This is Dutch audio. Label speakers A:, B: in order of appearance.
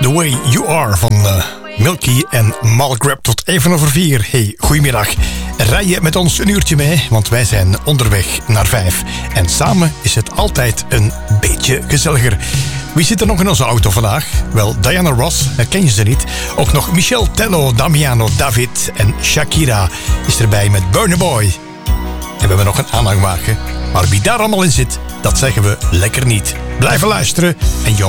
A: The Way You Are van Milky en Malgrab tot 4:01. Hey, goedemiddag. Rij je met ons een uurtje mee, want wij zijn onderweg naar 5. En samen is het altijd een beetje gezelliger. Wie zit er nog in onze auto vandaag? Wel, Diana Ross, herken je ze niet? Ook nog Michel Tello, Damiano, David en Shakira is erbij met Burna Boy. En we hebben nog een aanhangwagen. Maar wie daar allemaal in zit, dat zeggen we lekker niet. Blijven luisteren en